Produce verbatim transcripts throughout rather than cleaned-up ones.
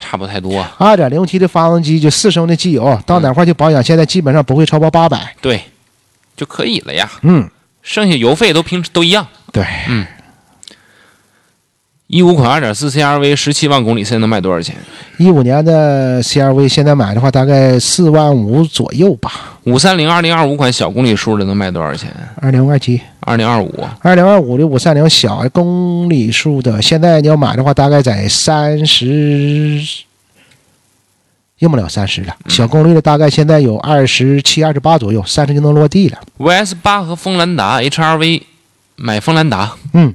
差不太多。 二点零 T 的发动机就四升的机油，到哪块去保养，现在基本上不会超过八百， 对，就可以了呀。 嗯， 剩下油费都平时都一样。 对， 嗯。一五款 二点四 C R V 十七万公里，现在能卖多少钱？ 一五年的 C R V 现在买的话，大概四万五左右吧。 五三零二零二五款小公里数的能卖多少钱？ 二零二七， 二零二五， 二零二五的五三零小公里数的，现在你要买的话，大概在三十，用不了三十了。小公里的大概现在有二十七、二十八左右，三十就能落地了。 V S 八和锋兰达 H R V， 买锋兰达， 嗯。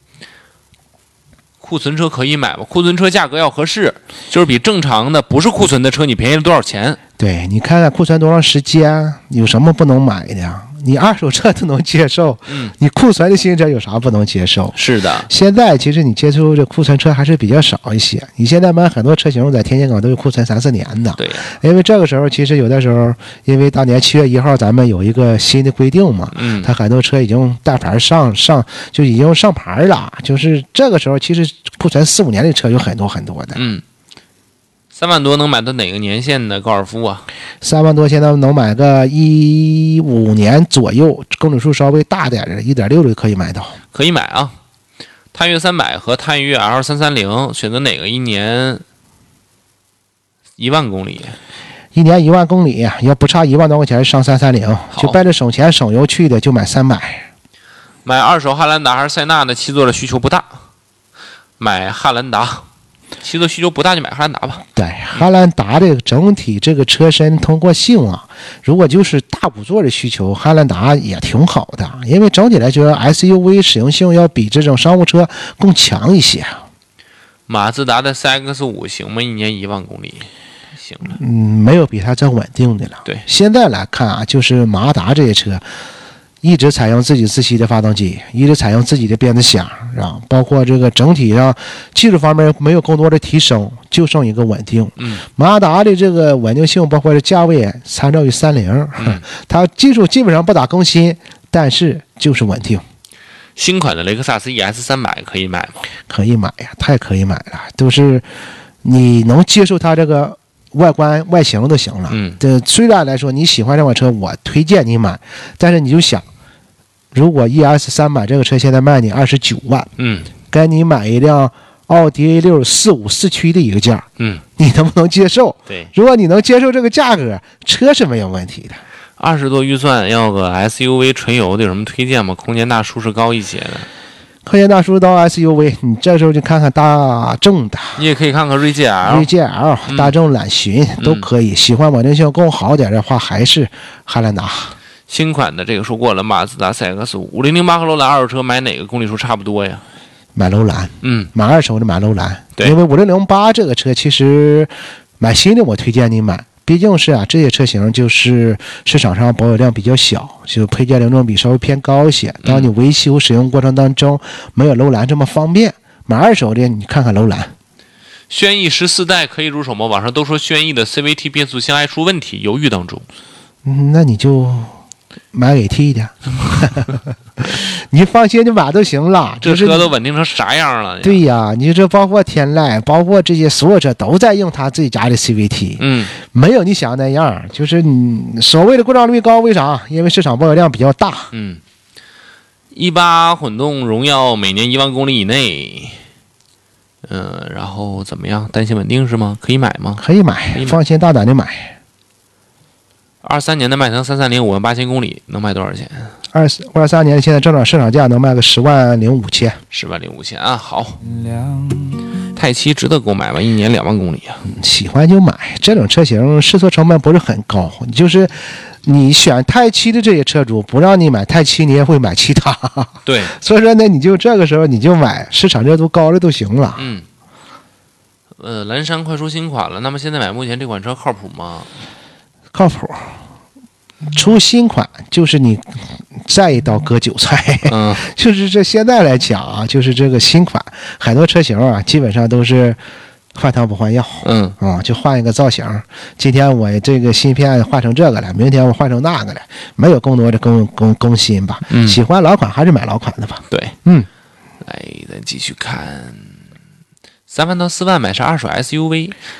库存车可以买吗？库存车价格要合适，就是比正常的不是库存的车你便宜了多少钱？ 对，你看看库存多长时间，有什么不能买的？你二手车都能接受， 嗯， 你库存的新车有啥不能接受？ 是的， 现在其实你接触这库存车还是比较少一些。你现在买很多车型在天津港都有库存三四年的， 对呀。 因为这个时候其实有的时候，因为当年七月一号咱们有一个新的规定嘛， 嗯， 它很多车已经带牌上上就已经上牌了，就是这个时候其实库存四五年的车有很多很多的， 嗯。三万多能买到哪个年限的高尔夫啊？ 三万多现在能买个一五年左右，公里数稍微大点的，一点六的可以买到。 可以买啊。探岳三百和探岳 L 三三零，选择哪个？一年一万公里， 一年一万公里，要不差一万多块钱上三三零，就奔着省钱省油去的，就买三百。 买二手汉兰达还是塞纳的？七座的需求不大，买汉兰达。七座需求不大就买汉兰达吧。 对，汉兰达的整体这个车身通过性啊，如果就是大五座的需求，汉兰达也挺好的，因为整体来说 S U V 使用性要比这种商务车更强一些。 马自达的 C X 五 行吗？一年一万公里，行了。 嗯，没有比它这稳定的了。 对， 现在来看啊，就是马达这些车。一直采用自己自吸的发动机，一直采用自己的变速箱，啊，包括这个整体上技术方面没有更多的提升，就剩一个稳定。 嗯， 马达的这个稳定性，包括这价位参照于三菱，嗯，它技术基本上不咋更新，但是就是稳定。 新款的雷克萨斯 E S 三百可以买吗？ 可以买呀，太可以买了，都是你能接受它这个。外观外形都行了， 嗯， 这虽然来说你喜欢这款车，我推荐你买，但是你就想，如果 E S 三百这个车现在卖你二十九万， 嗯， 跟你买一辆奥迪 A 六 四五四驱的一个价， 嗯， 你能不能接受？ 对， 如果你能接受这个价格，车是没有问题的。 二十多预算要个 S U V 纯油的有什么推荐吗？空间大、舒适高一些的。 空间大、舒适高 S U V， 你这时候就看看大众的， 你也可以看看锐界 L、 锐界 L、 嗯、 大众揽巡都可以。嗯、喜欢稳定性更好点的话，还是汉兰达。 新款的这个说过了，马自达 C X 五、五零零八和楼兰二手车买哪个公里数差不多呀？ 买楼兰， 嗯， 买二手的买楼兰， 对， 因为五零零八这个车其实买新的我推荐你买。毕竟是啊，这些车型就是市场上保有量比较小，就配件流程比稍微偏高一些。当你维修使用过程当中，没有楼兰这么方便。买二手的，你看看楼兰。 轩逸十四代可以入手吗？网上都说轩逸的 C V T 变速箱爱出问题，犹豫当中。 嗯，那你就买给 T 的，你放心就买都行了。 这车都稳定成啥样了？ 对呀，你这包括天籁，包括这些所有车都在用它自己家的 C V T， 嗯， 没有你想那样。就是你所谓的故障率高，为啥？因为市场保有量比较大。 嗯，一八混动荣耀每年一万公里以内，嗯、呃，然后怎么样？单行稳定是吗？可以买吗？ 可以买，可以买放心大胆的买。 二三年的迈腾三三零五万八千公里能卖多少钱？ 二二三年现在正常市场价能卖个十万零五千， 十万零五千啊！好，泰七值得购买吗？一年两万公里啊、 嗯，喜欢就买。这种车型试错成本不是很高，你就是你选泰七的这些车主，不让你买泰七，你也会买其他。 对， 所以说呢，你就这个时候你就买市场热度高的都行了。 嗯，呃，蓝山快出新款了，那么现在买目前这款车靠谱吗？ 靠谱，出新款就是你再一刀割韭菜， 嗯， 就是这现在来讲啊，就是这个新款很多车型啊，基本上都是换汤不换药， 嗯啊，就换一个造型。今天我这个芯片换成这个了，明天我换成那个了，没有更多的更更更新吧。 嗯， 喜欢老款还是买老款的吧。 对， 嗯， 来，咱继续看。三万到四万买是二手 S U V，